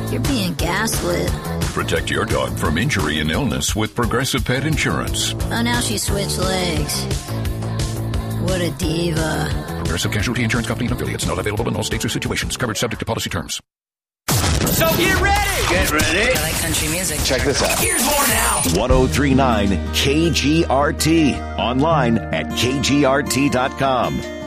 You're being gaslit. Protect your dog from injury and illness with Progressive Pet Insurance. Oh, now she switched legs. What a diva. Progressive Casualty Insurance Company and affiliates. Not available in all states or situations. Coverage subject to policy terms. So get ready. Get ready. I like country music. Check this out. Here's more now. 1039 KGRT. Online at KGRT.com.